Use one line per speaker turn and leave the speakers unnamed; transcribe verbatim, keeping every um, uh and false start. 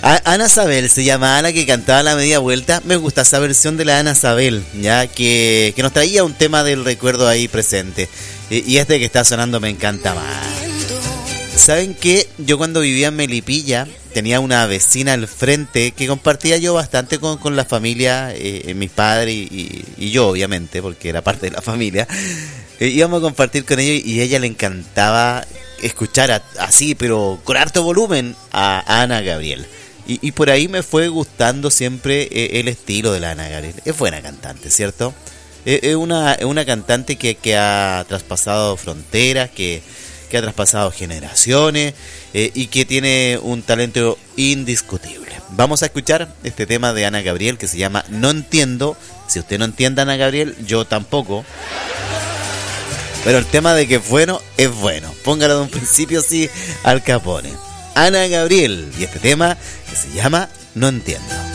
Ana Sabel se llama Ana, que cantaba La Media Vuelta. Me gusta esa versión de la Ana Sabel, ya que, que nos traía un tema del recuerdo ahí presente. Y, y este que está sonando me encanta más. ¿Saben qué? Yo cuando vivía en Melipilla tenía una vecina al frente que compartía yo bastante con, con la familia, eh, mis padres y, y, y yo, obviamente, porque era parte de la familia. Eh, íbamos a compartir con ellos y a ella le encantaba escuchar a, así, pero con harto volumen, a Ana Gabriel. Y, y por ahí me fue gustando siempre eh, el estilo de la Ana Gabriel. Es buena cantante, ¿cierto? Es eh, una, es una cantante que, que ha traspasado fronteras, que, que ha traspasado generaciones eh, y que tiene un talento indiscutible. Vamos a escuchar este tema de Ana Gabriel que se llama No Entiendo. Si usted no entiende a Ana Gabriel, yo tampoco. Pero el tema de que es bueno, es bueno. Póngalo de un principio así al Capone. Ana Gabriel y este tema que se llama No Entiendo.